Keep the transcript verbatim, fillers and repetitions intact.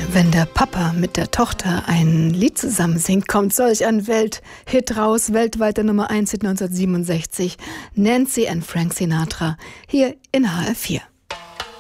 Wenn der Papa mit der Tochter ein Lied zusammen singt, kommt solch ein Welthit raus, weltweite Nummer eins Hit neunzehnhundertsiebenundsechzig, Nancy and Frank Sinatra, hier in H R vier.